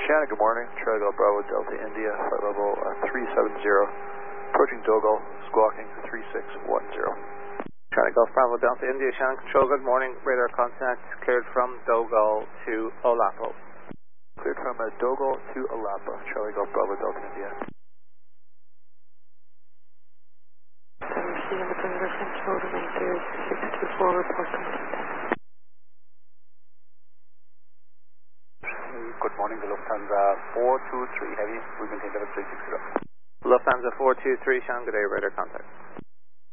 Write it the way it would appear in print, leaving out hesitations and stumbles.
Shannon, good morning. Charlie Golf Bravo Delta India, flight level 370. Approaching Dogal, squawking 3610. Charlie Golf Bravo Delta India, Shannon Control, good morning. Radar contact cleared from Dogal to Olapo. Cleared from Dogal to Alapa. Charlie Golf Bravo Delta India. Good morning, the Lufthansa 423 Heavy, we maintain level 360. Lufthansa 423, Shannon, good day, radar contact.